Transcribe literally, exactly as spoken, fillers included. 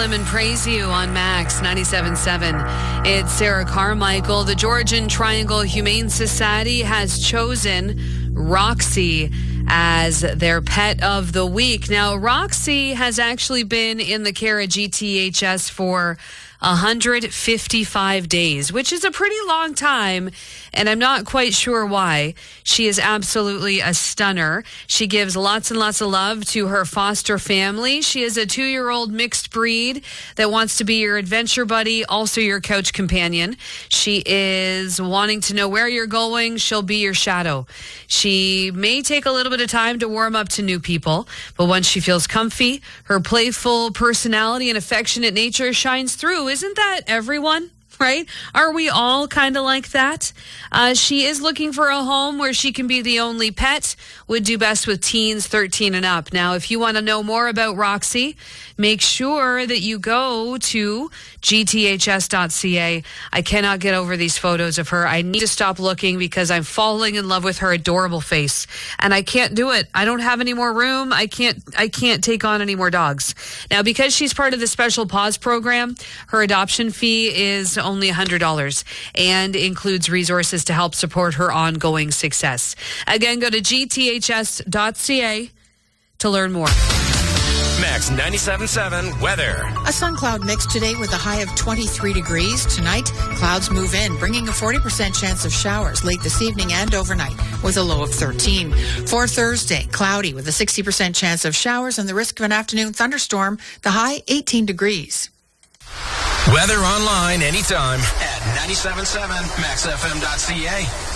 Slim and Praise You on Max ninety-seven point seven. It's Sarah Carmichael. The Georgian Triangle Humane Society has chosen Roxy as their pet of the week. Now, Roxy has actually been in the care of G T H S for one hundred fifty-five days, which is a pretty long time, and I'm not quite sure why. She is absolutely a stunner. She gives lots and lots of love to her foster family. She is a two-year-old mixed breed that wants to be your adventure buddy, also your couch companion. She is wanting to know where you're going. She'll be your shadow. She may take a little bit of time to warm up to new people, but once she feels comfy, her playful personality and affectionate nature shines through. Isn't that everyone? Right? Are we all kind of like that? Uh, she is looking for a home where she can be the only pet. Would do best with teens thirteen and up. Now, if you want to know more about Roxy, make sure that you go to G T H S dot C A. I cannot get over these photos of her. I need to stop looking because I'm falling in love with her adorable face. And I can't do it. I don't have any more room. I can't, I can't take on any more dogs. Now, because she's part of the Special Paws program, her adoption fee is only one hundred dollars and includes resources to help support her ongoing success. Again, go to G T H S dot C A to learn more. Max ninety-seven point seven weather. A sun cloud mix today with a high of twenty-three degrees. Tonight, clouds move in, bringing a forty percent chance of showers late this evening and overnight with a low of thirteen. For Thursday, cloudy with a sixty percent chance of showers and the risk of an afternoon thunderstorm. The high, eighteen degrees. Weather online anytime at ninety-seven point seven max f m dot c a.